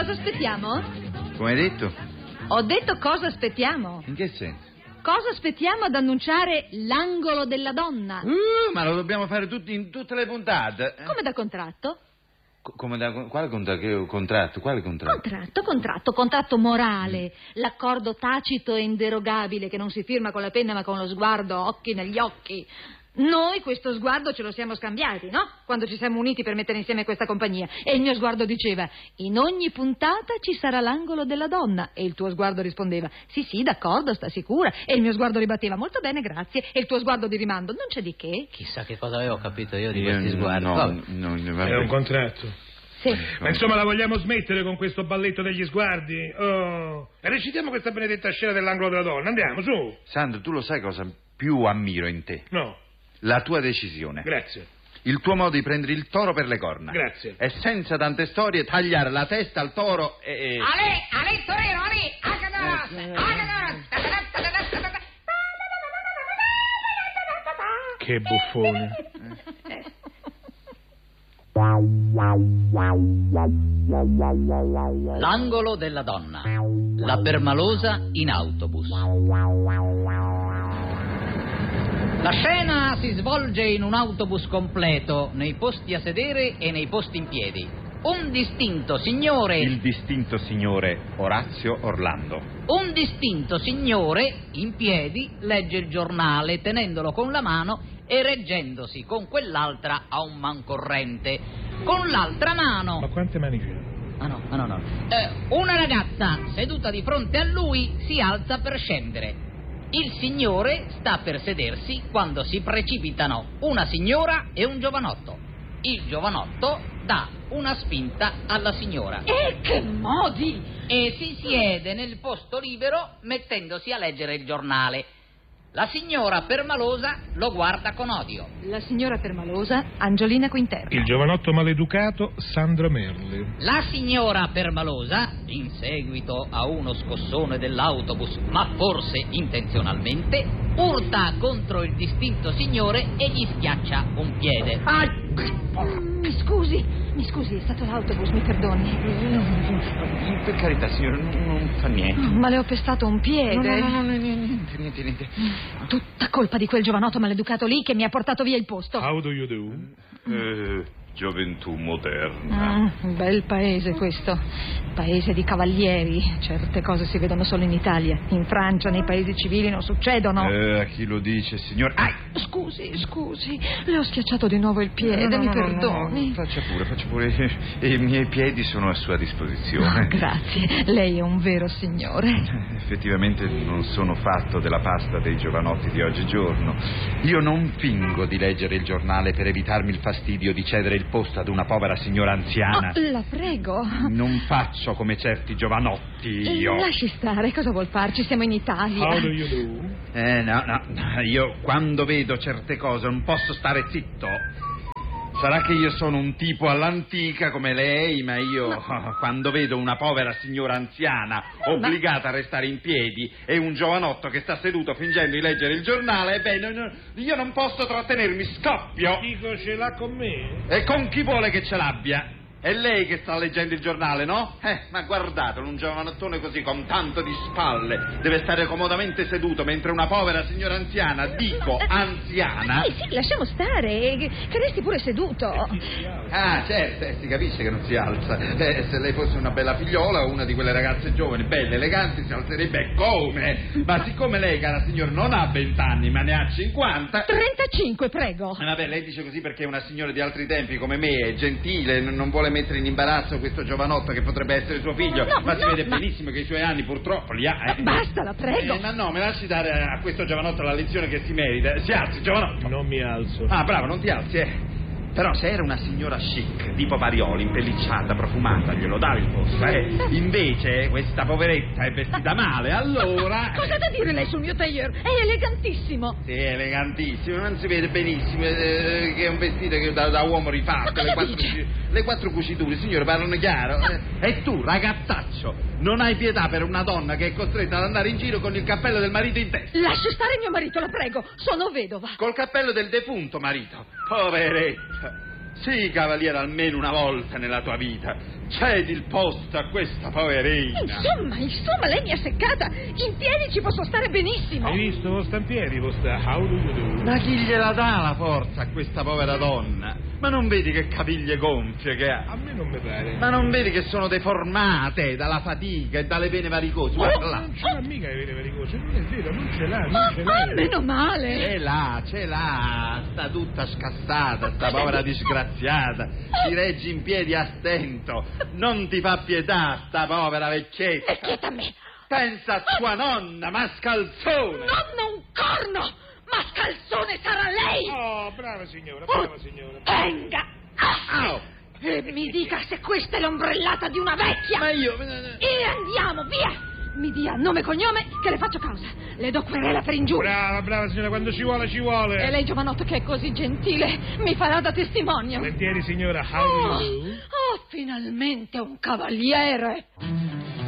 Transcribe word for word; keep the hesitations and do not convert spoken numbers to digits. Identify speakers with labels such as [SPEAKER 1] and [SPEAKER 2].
[SPEAKER 1] Cosa aspettiamo?
[SPEAKER 2] Come hai detto?
[SPEAKER 1] Ho detto cosa aspettiamo.
[SPEAKER 2] In che senso?
[SPEAKER 1] Cosa aspettiamo ad annunciare l'angolo della donna?
[SPEAKER 2] Uh, ma lo dobbiamo fare tutti in tutte le puntate.
[SPEAKER 1] Come da contratto?
[SPEAKER 2] Co- come da... Quale contra- che- contratto? Quale contratto?
[SPEAKER 1] Contratto, contratto, contratto morale. L'accordo tacito e inderogabile che non si firma con la penna ma con lo sguardo, occhi negli occhi. Noi questo sguardo ce lo siamo scambiati, no? Quando ci siamo uniti per mettere insieme questa compagnia. E il mio sguardo diceva: in ogni puntata ci sarà l'angolo della donna. E il tuo sguardo rispondeva: sì, sì, d'accordo, sta sicura. E il mio sguardo ribatteva: molto bene, grazie. E il tuo sguardo di rimando: non c'è di che.
[SPEAKER 3] Chissà che cosa avevo capito io di
[SPEAKER 2] Io
[SPEAKER 3] questi
[SPEAKER 2] no,
[SPEAKER 3] sguardi.
[SPEAKER 2] no,
[SPEAKER 3] Vabbè.
[SPEAKER 2] no, no,
[SPEAKER 4] È un contratto.
[SPEAKER 1] Sì.
[SPEAKER 4] Ma insomma, la vogliamo smettere con questo balletto degli sguardi? Oh. E recitiamo questa benedetta scena dell'angolo della donna. Andiamo, su.
[SPEAKER 2] Sandro, tu lo sai cosa più ammiro in te?
[SPEAKER 4] No.
[SPEAKER 2] La tua decisione.
[SPEAKER 4] Grazie.
[SPEAKER 2] Il tuo modo di prendere il toro per le corna.
[SPEAKER 4] Grazie.
[SPEAKER 2] E senza tante storie tagliare la testa al toro e... e...
[SPEAKER 5] Ale, ale, torero, ale, agadoros, agadoros.
[SPEAKER 4] Che buffone.
[SPEAKER 3] L'angolo della donna. La permalosa in autobus. La scena si svolge in un autobus completo, nei posti a sedere e nei posti in piedi. Un distinto signore...
[SPEAKER 2] Il distinto signore Orazio Orlando.
[SPEAKER 3] Un distinto signore, in piedi, legge il giornale tenendolo con la mano e reggendosi con quell'altra a un mancorrente. Con l'altra mano...
[SPEAKER 4] Ma quante mani c'è?
[SPEAKER 3] Ah no, ah no, no. Eh, una ragazza seduta di fronte a lui si alza per scendere. Il signore sta per sedersi quando si precipitano una signora e un giovanotto. Il giovanotto dà una spinta alla signora.
[SPEAKER 1] E che modi!
[SPEAKER 3] E si siede nel posto libero mettendosi a leggere il giornale. La signora permalosa lo guarda con odio.
[SPEAKER 1] La signora permalosa, Angiolina Quinterna.
[SPEAKER 4] Il giovanotto maleducato, Sandra Merli.
[SPEAKER 3] La signora permalosa, in seguito a uno scossone dell'autobus, ma forse intenzionalmente, urta contro il distinto signore e gli schiaccia un piede.
[SPEAKER 1] Mi scusi, mi scusi, è stato l'autobus, mi perdoni.
[SPEAKER 2] Per carità, signore, non, non fa niente.
[SPEAKER 1] Ma le ho pestato un piede.
[SPEAKER 2] No, no, no, no, niente, niente, niente.
[SPEAKER 1] Tutta colpa di quel giovanotto maleducato lì che mi ha portato via il posto.
[SPEAKER 4] How do you do?
[SPEAKER 2] Eh, gioventù moderna.
[SPEAKER 1] Mm, bel paese questo. Paese di cavalieri. Certe cose si vedono solo in Italia. In Francia, nei paesi civili non succedono.
[SPEAKER 2] Eh, a chi lo dice, signore? Ah!
[SPEAKER 1] Scusi, scusi, le ho schiacciato di nuovo il piede,
[SPEAKER 2] No, no,
[SPEAKER 1] mi
[SPEAKER 2] no,
[SPEAKER 1] perdoni.
[SPEAKER 2] no, no, faccia pure, faccia pure. I miei piedi sono a sua disposizione.
[SPEAKER 1] Oh, grazie, lei è un vero signore.
[SPEAKER 2] Effettivamente non sono fatto della pasta dei giovanotti di oggigiorno. Io non fingo di leggere il giornale per evitarmi il fastidio di cedere il posto ad una povera signora anziana.
[SPEAKER 1] Oh, la prego.
[SPEAKER 2] Non faccio come certi giovanotti, io.
[SPEAKER 1] Lasci stare, cosa vuol farci? Siamo in Italia.
[SPEAKER 4] How do you do?
[SPEAKER 2] Eh, no, no, no, io quando vedo certe cose non posso stare zitto. Sarà che io sono un tipo all'antica come lei, ma io
[SPEAKER 1] Ma...
[SPEAKER 2] quando vedo una povera signora anziana obbligata a restare in piedi e un giovanotto che sta seduto fingendo di leggere il giornale, beh, no, no, io non posso trattenermi, scoppio.
[SPEAKER 4] Dico, ce l'ha con me?
[SPEAKER 2] E con chi vuole che ce l'abbia? È lei che sta leggendo il giornale, no? Eh, ma guardatelo, un giovanottone così, con tanto di spalle, deve stare comodamente seduto, mentre una povera signora anziana, dico anziana...
[SPEAKER 1] Sì, sì, lasciamo stare, che, che resti pure seduto.
[SPEAKER 2] Ah, certo, eh, si capisce che non si alza. Eh, se lei fosse una bella figliola o una di quelle ragazze giovani, belle, eleganti, si alzerebbe come? Ma siccome lei, cara signora, non ha vent'anni, ma ne ha cinquanta...
[SPEAKER 1] trentacinque, prego.
[SPEAKER 2] Eh, vabbè, lei dice così perché è una signora di altri tempi come me, è gentile, n- non vuole mettere in imbarazzo questo giovanotto che potrebbe essere suo figlio,
[SPEAKER 1] No,
[SPEAKER 2] ma
[SPEAKER 1] no,
[SPEAKER 2] si vede
[SPEAKER 1] ma-
[SPEAKER 2] benissimo che i suoi anni purtroppo li ha.
[SPEAKER 1] Ma
[SPEAKER 2] Eh.
[SPEAKER 1] basta, la prego.
[SPEAKER 2] Eh, ma no, me lasci dare a questo giovanotto la lezione che si merita. Si alzi, giovanotto.
[SPEAKER 4] Non mi alzo.
[SPEAKER 2] Ah, bravo, non ti alzi, eh. Però se era una signora chic, tipo Parioli, impellicciata, profumata, glielo davi il posto, eh. Invece questa poveretta è vestita male, allora...
[SPEAKER 1] Cosa ha da dire lei sul mio tailleur? È elegantissimo.
[SPEAKER 2] Sì, elegantissimo, non si vede benissimo eh, che è un vestito che da, da uomo rifatto,
[SPEAKER 1] Ma
[SPEAKER 2] le
[SPEAKER 1] cosa
[SPEAKER 2] quattro,
[SPEAKER 1] dice?
[SPEAKER 2] cuci- le quattro cuciture, signore, parlano chiaro.
[SPEAKER 1] No.
[SPEAKER 2] Eh, e tu, ragazzaccio, non hai pietà per una donna che è costretta ad andare in giro con il cappello del marito in testa.
[SPEAKER 1] Lasci stare mio marito, la prego. Sono vedova.
[SPEAKER 2] Col cappello del defunto marito. Poveretta. Sii cavaliere almeno una volta nella tua vita. Cedi il posto a questa poverina.
[SPEAKER 1] Insomma, insomma, lei mi ha seccata. In piedi ci posso stare benissimo.
[SPEAKER 4] Hai visto vostra in piedi, vostra? How do you do?
[SPEAKER 2] Ma chi gliela dà la forza a questa povera donna? Ma non vedi che caviglie gonfie che ha?
[SPEAKER 4] A me non mi pare.
[SPEAKER 2] Ma non vedi che sono deformate dalla fatica e dalle vene varicose? Guarda là.
[SPEAKER 4] Non ce l'ha mica le vene varicose, non è vero, non ce l'ha, non
[SPEAKER 1] Ah,
[SPEAKER 4] ce l'ha.
[SPEAKER 1] ah, meno male.
[SPEAKER 2] Ce l'ha, ce l'ha, sta tutta scassata, sta povera disgraziata. Ti reggi in piedi a stento, non ti fa pietà sta povera vecchietta.
[SPEAKER 1] E quieta a me.
[SPEAKER 2] Pensa a tua nonna, mascalzone.
[SPEAKER 1] Nonna un corno! Mascalzone sarà lei!
[SPEAKER 4] Oh, brava signora, brava signora.
[SPEAKER 1] Venga! Ah,
[SPEAKER 2] Au.
[SPEAKER 1] e mi dica se questa è l'ombrellata di una vecchia!
[SPEAKER 2] Ma io...
[SPEAKER 1] E andiamo, via! Mi dia nome e cognome che le faccio causa. Le do querela per ingiuria.
[SPEAKER 4] Brava, brava signora, quando ci vuole, ci vuole.
[SPEAKER 1] E lei, giovanotto, che è così gentile, mi farà da testimonio.
[SPEAKER 4] Volentieri signora, how do
[SPEAKER 1] Oh,
[SPEAKER 4] you do?
[SPEAKER 1] oh, finalmente un cavaliere!